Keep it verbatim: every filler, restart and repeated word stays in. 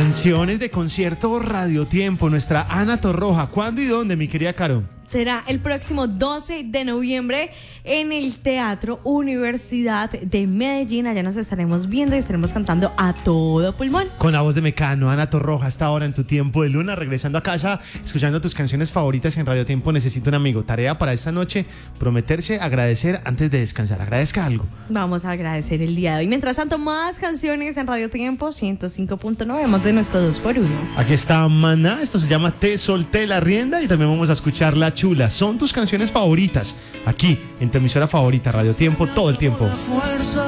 Canciones de concierto Radio Tiempo, nuestra Ana Torroja. ¿Cuándo y dónde, mi querida Caro? Será el próximo doce de noviembre en el Teatro Universidad de Medellín. Allá nos estaremos viendo y estaremos cantando a todo pulmón. Con la voz de Mecano, Ana Torroja, hasta ahora en tu tiempo de luna, regresando a casa, escuchando tus canciones favoritas en Radio Tiempo. Necesito un amigo. Tarea para esta noche, prometerse agradecer antes de descansar. Agradezca algo. Vamos a agradecer el día de hoy. Mientras tanto, más canciones en Radio Tiempo ciento cinco punto nueve, más de nuestro dos por uno. Aquí está Maná, esto se llama Te solté la rienda y también vamos a escuchar La Chula. Son tus canciones favoritas aquí en tu emisora favorita, Radio Tiempo, todo el tiempo.